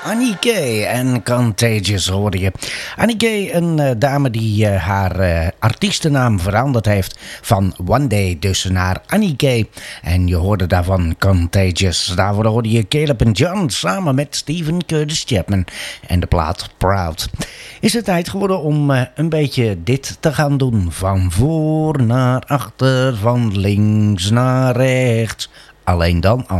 Annie Kay en Contagious hoorde je. Annie Kay, een dame die haar artiestennaam veranderd heeft van One Day dus naar Annie Kay. En je hoorde daarvan Contagious. Daarvoor hoorde je Caleb en John samen met Stephen Curtis Chapman en de plaat Proud. Is het tijd geworden om een beetje dit te gaan doen. Van voor naar achter, van links naar rechts. Alleen dan